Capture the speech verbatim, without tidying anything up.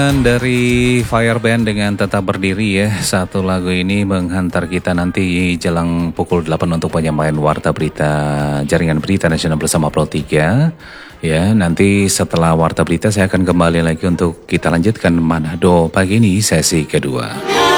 Dari Fireband dengan Tetap Berdiri ya. Satu lagu ini menghantar kita nanti jelang pukul delapan untuk penyampaian Warta Berita Jaringan Berita Nasional bersama Pro tiga. Ya, nanti setelah Warta Berita saya akan kembali lagi untuk kita lanjutkan Manado pagi ini sesi kedua.